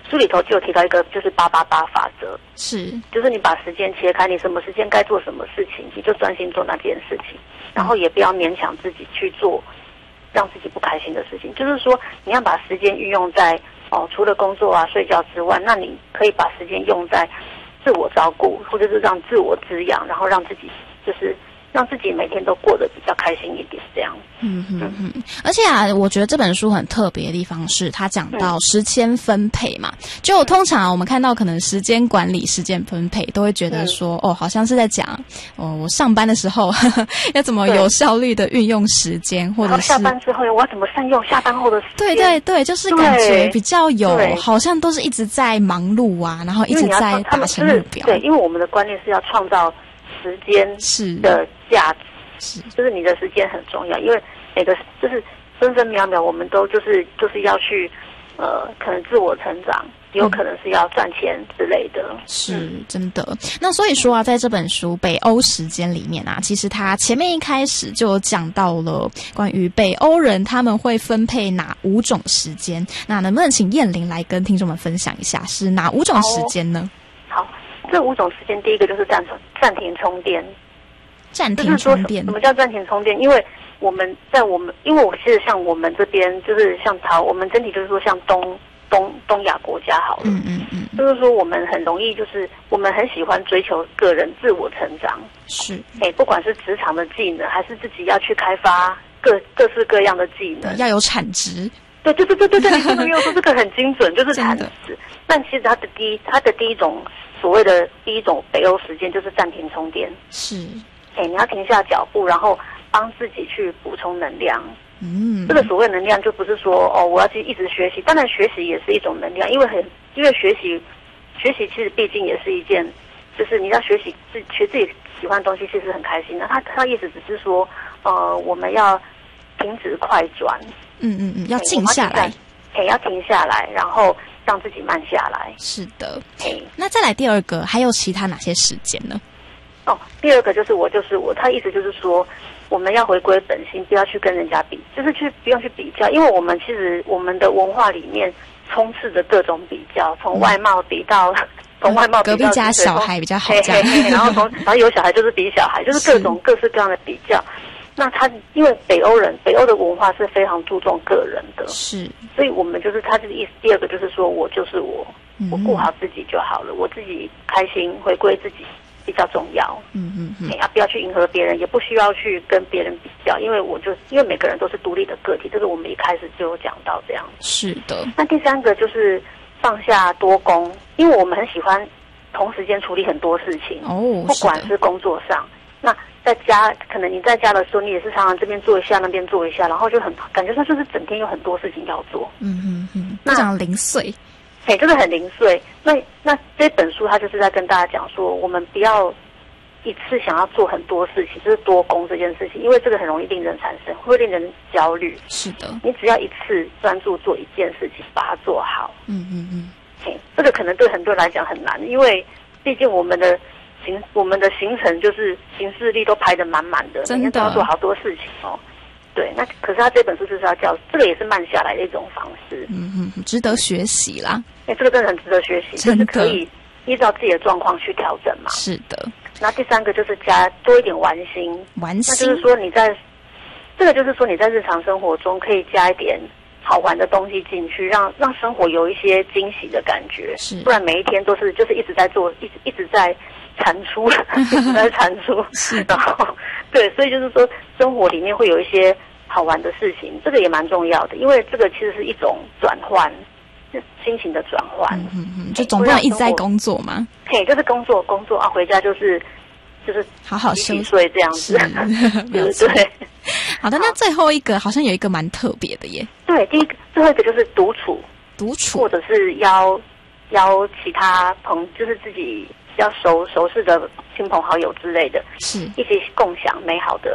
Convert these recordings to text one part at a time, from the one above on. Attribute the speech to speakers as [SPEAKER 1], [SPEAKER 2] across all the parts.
[SPEAKER 1] 书里头就有提到一个就是888法则，
[SPEAKER 2] 是，
[SPEAKER 1] 就是你把时间切开，你什么时间该做什么事情，你就专心做那件事情，然后也不要勉强自己去做让自己不开心的事情。就是说，你要把时间运用在除了工作啊、睡觉之外，那你可以把时间用在自我照顾，或者是让自我滋养，然后让自己让自己每天都过得比较开心一点，这样。
[SPEAKER 2] 而且啊，我觉得这本书很特别的地方是，它讲到时间分配嘛。就通常我们看到可能时间管理、时间分配，都会觉得说，好像是在讲，我上班的时候要怎么有效率的运用时间，或者是
[SPEAKER 1] 下班之后我要怎么善用下班后的时间。
[SPEAKER 2] 对对对，就是感觉比较有，好像都是一直在忙碌啊，然后一直在达成目标。
[SPEAKER 1] 对，因为我们的观念是要创造时间的价值，就是你的时间很重要，因为每个就是分分秒秒，我们都就是要去可能自我成长，有可能是要赚钱之类的。
[SPEAKER 2] 是真的。那所以说啊，在这本书《北欧时间》里面啊，其实它前面一开始就有讲到了关于北欧人他们会分配哪5种时间。那能不能请燕玲来跟听众们分享一下，是哪5种时间呢？
[SPEAKER 1] 好，这5种时间，第一个就是暂停充电。
[SPEAKER 2] 暂停充电，
[SPEAKER 1] 什么叫暂停充电？因为因为我其实像我们这边就是像我们整体就是说像东亚国家好了，就是说我们很容易就是我们很喜欢追求个人自我成长，
[SPEAKER 2] 是，
[SPEAKER 1] 不管是职场的技能，还是自己要去开发各式各样的技能，
[SPEAKER 2] 要有产值。
[SPEAKER 1] 对，你这个没有说这个很精准，就是产值。但其实它的第一种所谓的第一种北欧时间就是暂停充电，
[SPEAKER 2] 是，
[SPEAKER 1] 你要停下脚步，然后帮自己去补充能量。这个所谓能量就不是说我要去一直学习，当然学习也是一种能量，因为学习其实毕竟也是一件，就是你要学自己喜欢的东西，其实很开心的。他意思只是说我们要停止快转，
[SPEAKER 2] 要静下来，
[SPEAKER 1] 要停下来，然后让自己慢下来。
[SPEAKER 2] 是的。那再来第二个，还有其他哪些时间呢？
[SPEAKER 1] 第二个就是我，他意思就是说，我们要回归本心，不要去跟人家比，就是不用去比较，因为我们其实我们的文化里面充斥着各种比较，从外貌比到
[SPEAKER 2] 隔壁家小孩比较好这样，
[SPEAKER 1] 然后有小孩就是比小孩，就是各式各样的比较。那因为北欧的文化是非常注重个人的，是，所以我们就是他这个意思。第二个就是说我就是我顾好自己就好了，我自己开心，回归自己比较重要。不要去迎合别人，也不需要去跟别人比较，因为因为每个人都是独立的个体，这个我们一开始就有讲到这样。是的。那第三个就是放下多工，因为我们很喜欢同时间处理很多事情，不管是工作上，那在家可能你在家的时候，你也是常常这边做一下，那边做一下，然后就感觉上就是整天有很多事情要做。
[SPEAKER 2] 非常零碎。
[SPEAKER 1] 真的很零碎。那这本书它就是在跟大家讲说，我们不要一次想要做很多事情，就是多工这件事情，因为这个很容易令人产生，会令人焦虑。是的，你只要一次专注做一件事情，把它做好。这个可能对很多人来讲很难，因为毕竟我们的行程就是行事历都排得满满的，每天都要做好多事情对，那可是他这本书就是要教，这个也是慢下来的一种方式。
[SPEAKER 2] 值得学习啦。
[SPEAKER 1] 这个真的很值得学习，就是可以依照自己的状况去调整嘛。是的。然后第三个就是加多一点玩心，那就是说就是说你在日常生活中可以加一点好玩的东西进去，让生活有一些惊喜的感觉。是，不然每一天都是就是一直在做，一直在产出，一直在产出。是，然后对，所以就是说生活里面会有一些好玩的事情，这个也蛮重要的，因为这个其实是一种转换。心情的转换，
[SPEAKER 2] 就总不能一直在工作嘛。
[SPEAKER 1] 就是工作啊，回家就是
[SPEAKER 2] 好好休息
[SPEAKER 1] 这样子。对。
[SPEAKER 2] 好的，那最后一个好像有一个蛮特别的耶。对，
[SPEAKER 1] 最后一个就是独处，或者是邀其他就是自己比较熟识的亲朋好友之类的，是一起共享美好的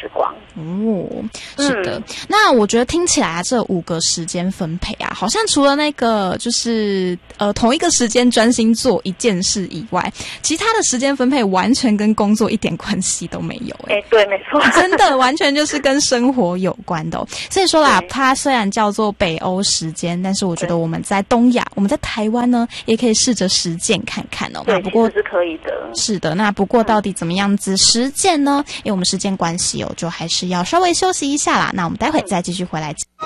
[SPEAKER 1] 时光。
[SPEAKER 2] 哦，是的。那我觉得听起来啊，这5个时间分配啊，好像除了那个就是同一个时间专心做一件事以外，其他的时间分配完全跟工作一点关系都没有。
[SPEAKER 1] 对，没错，
[SPEAKER 2] 真的完全就是跟生活有关的所以说啦，它虽然叫做北欧时间，但是我觉得我们在东亚，我们在台湾呢，也可以试着实践看看
[SPEAKER 1] 对，
[SPEAKER 2] 不过
[SPEAKER 1] 其实是可以的。
[SPEAKER 2] 是的，那不过到底怎么样子实践呢？因为我们时间关系就还是要稍微休息一下啦。那我们待会再继续回来。